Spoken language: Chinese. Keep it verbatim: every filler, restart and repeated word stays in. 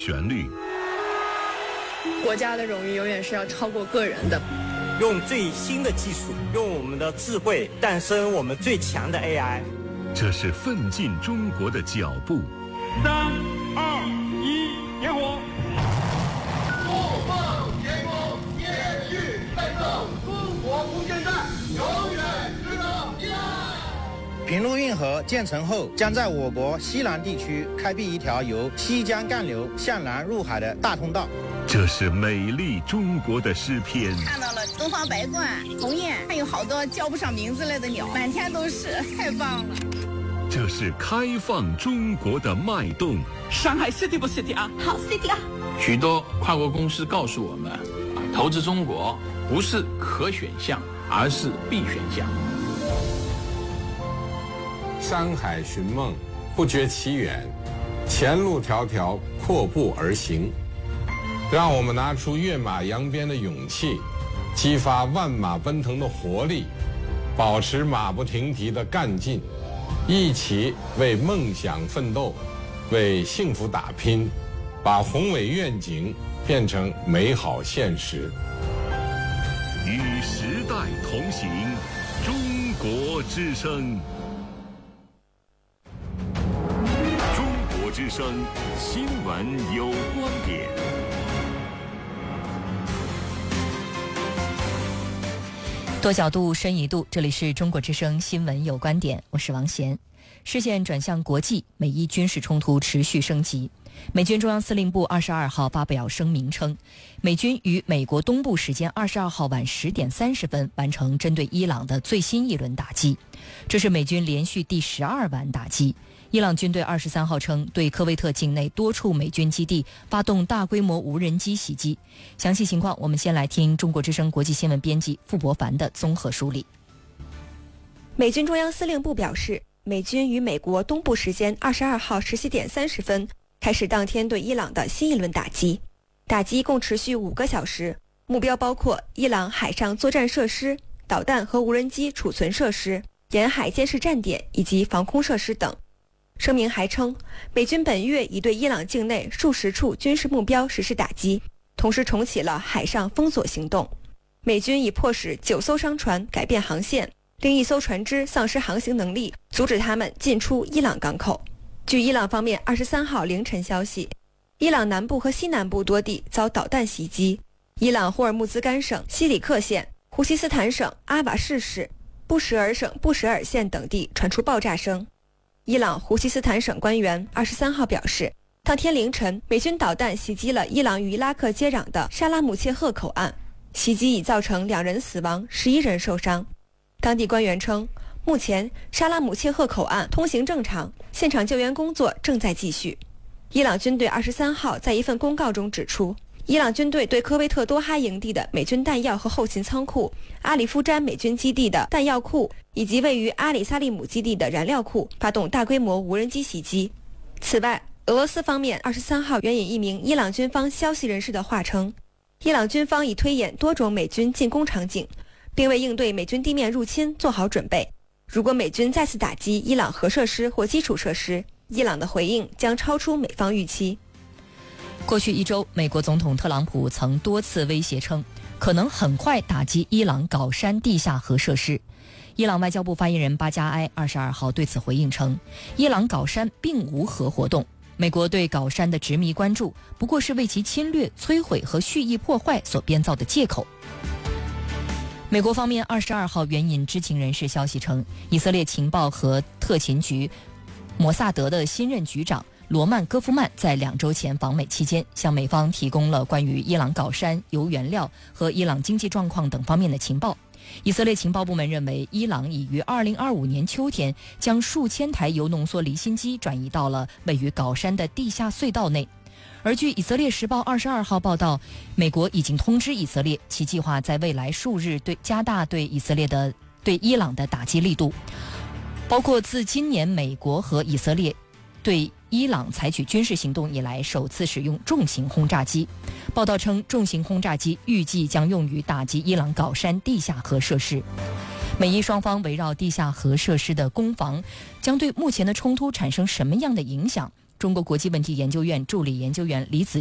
旋律。 国家的荣誉永远是要超过个人的。 用最新的技术，用我们的智慧诞生我们最强的 A I。 这是奋进中国的脚步。 三二一，点火！ 不放天空，延续奋斗，中国无限战，永远值得依赖。 平陆运河建成后，将在我国西南地区开辟一条由西江干流向南入海的大通道。 这是美丽中国的诗篇。 看到了东方白鹳、鸿雁，还有好多叫不上名字来的鸟，满天都是，太棒了。 这是开放中国的脉动。 上海 city 不 city 啊？ 好 city 啊！ 许多跨国公司告诉我们，啊，投资中国不是可选项，而是必选项。 山海寻梦，不觉其远，前路迢迢，阔步而行。让我们拿出跃马扬鞭的勇气，激发万马奔腾的活力，保持马不停蹄的干劲，一起为梦想奋斗，为幸福打拼，把宏伟愿景变成美好现实。 与时代同行，中国之声。中国之声新闻有观点。 多角度，深一度，这里是中国之声新闻有观点，我是王贤。视线转向国际，美伊军事冲突持续升级。美军中央司令部二十二号发表声明称，美军于美国东部时间二十二号晚十点三十分完成针对伊朗的最新一轮打击，这是美军连续第十二晚打击。伊朗军队二十三号称，对科威特境内多处美军基地发动大规模无人机袭击。详细情况，我们先来听中国之声国际新闻编辑傅博凡的综合梳理。 美军中央司令部表示，美军于美国东部时间二十二号十七点三十分开始当天对伊朗的新一轮打击，打击共持续五个小时，目标包括伊朗海上作战设施、导弹和无人机储存设施、沿海监视站点以及防空设施等。声明还称，美军本月已对伊朗境内数十处军事目标实施打击，同时重启了海上封锁行动。美军已迫使九艘商船改变航线，另一艘船只丧失航行能力，阻止他们进出伊朗港口。据伊朗方面二十三号凌晨消息，伊朗南部和西南部多地遭导弹袭击，伊朗霍尔木兹干省西里克县、胡西斯坦省阿瓦士市、布什尔省布什尔县等地传出爆炸声。伊朗胡西斯坦省官员二十三号表示，当天凌晨，美军导弹袭击了伊朗与伊拉克接壤的沙拉姆切赫口岸，袭击已造成两人死亡，十一人受伤。当地官员称，目前沙拉姆切赫口岸通行正常，现场救援工作正在继续。伊朗军队二十三号在一份公告中指出，伊朗军队对科威特多哈营地的美军弹药和后勤仓库、阿里夫詹美军基地的弹药库以及位于阿里萨利姆基地的燃料库发动大规模无人机袭击。此外，俄罗斯方面二十三号援引一名伊朗军方消息人士的话称，伊朗军方已推演多种美军进攻场景，并为应对美军地面入侵做好准备。如果美军再次打击伊朗核设施或基础设施，伊朗的回应将超出美方预期。 过去一周，美国总统特朗普曾多次威胁称，可能很快打击伊朗镐山地下核设施。伊朗外交部发言人巴加埃二十二号对此回应称，伊朗镐山并无核活动，美国对镐山的执迷关注不过是为其侵略、摧毁和蓄意破坏所编造的借口。美国方面二十二号援引知情人士消息称，以色列情报和特勤局摩萨德的新任局长罗曼·戈夫曼在两周前访美期间，向美方提供了关于伊朗镐山、铀原料和伊朗经济状况等方面的情报。以色列情报部门认为，伊朗已于二零二五年秋天将数千台铀浓缩离心机转移到了位于镐山的地下隧道内。而据以色列时报二十二号报道，美国已经通知以色列，其计划在未来数日对加大对以色列的对伊朗的打击力度，包括自今年美国和以色列对伊朗采取军事行动以来首次使用重型轰炸机。报道称，重型轰炸机预计将用于打击伊朗镐山地下核设施。美伊双方围绕地下核设施的攻防将对目前的冲突产生什么样的影响？中国国际问题研究院助理研究员李子